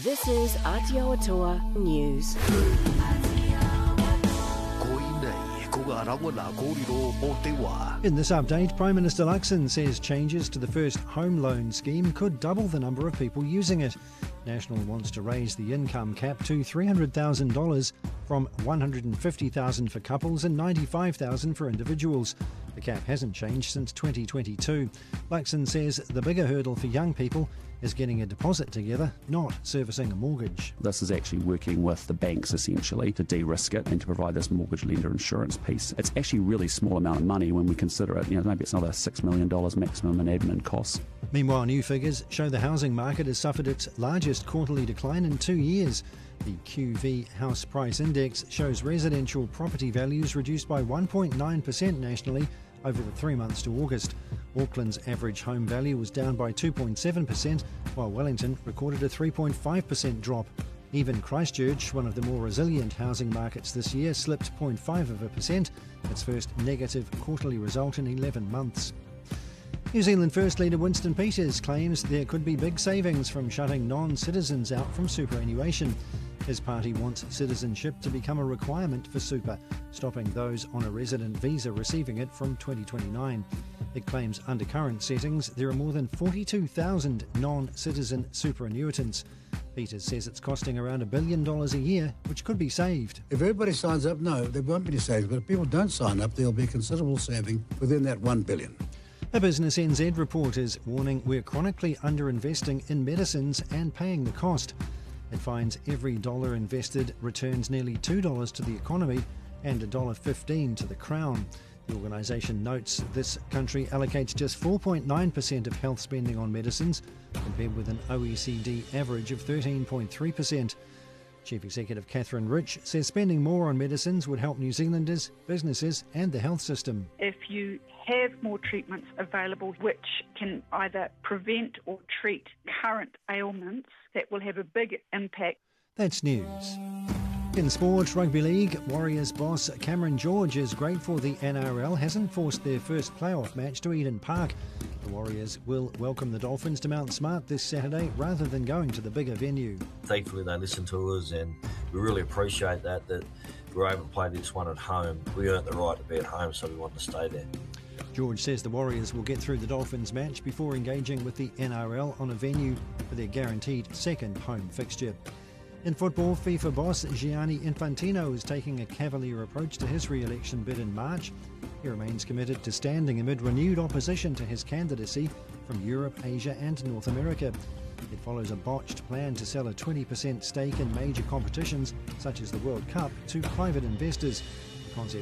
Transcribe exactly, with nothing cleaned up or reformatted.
This is Aotearoa News. In this update, Prime Minister Luxon says changes to the first home loan scheme could double the number of people using it. National wants to raise the income cap to three hundred thousand dollars from one hundred fifty thousand dollars for couples and ninety-five thousand dollars for individuals. The cap hasn't changed since twenty twenty-two. Luxon says the bigger hurdle for young people is getting a deposit together, not servicing a mortgage. This is actually working with the banks essentially to de-risk it and to provide this mortgage lender insurance piece. It's actually a really small amount of money when we consider it. You know, maybe it's another six million dollars maximum in admin costs. Meanwhile, new figures show the housing market has suffered its largest quarterly decline in two years. The Q V House Price Index shows residential property values reduced by one point nine percent nationally over the three months to August. Auckland's average home value was down by two point seven percent, while Wellington recorded a three point five percent drop. Even Christchurch, one of the more resilient housing markets this year, slipped zero point five of a percent, its first negative quarterly result in eleven months. New Zealand First Leader Winston Peters claims there could be big savings from shutting non-citizens out from superannuation. His party wants citizenship to become a requirement for super, stopping those on a resident visa receiving it from twenty twenty-nine. It claims under current settings there are more than forty-two thousand non-citizen superannuitants. Peters says it's costing around a billion dollars a year, which could be saved. If everybody signs up, no, there won't be any savings. But if people don't sign up, there'll be considerable saving within that one billion. A Business N Z report is warning we're chronically underinvesting in medicines and paying the cost. It finds every dollar invested returns nearly two dollars to the economy and one dollar fifteen to the Crown. The organisation notes this country allocates just four point nine percent of health spending on medicines, compared with an O E C D average of thirteen point three percent. Chief Executive Catherine Rich says spending more on medicines would help New Zealanders, businesses and the health system. If you have more treatments available which can either prevent or treat current ailments, that will have a big impact. That's news. In sport, Rugby League, Warriors boss Cameron George is grateful the N R L hasn't forced their first playoff match to Eden Park. The Warriors will welcome the Dolphins to Mount Smart this Saturday rather than going to the bigger venue. Thankfully they listen to us and we really appreciate that, that we're able to play this one at home. We earned the right to be at home, so we want to stay there. George says the Warriors will get through the Dolphins match before engaging with the N R L on a venue for their guaranteed second home fixture. In football, FIFA boss Gianni Infantino is taking a cavalier approach to his re-election bid in March. He remains committed to standing amid renewed opposition to his candidacy from Europe, Asia and North America. It follows a botched plan to sell a twenty percent stake in major competitions such as the World Cup to private investors. The concept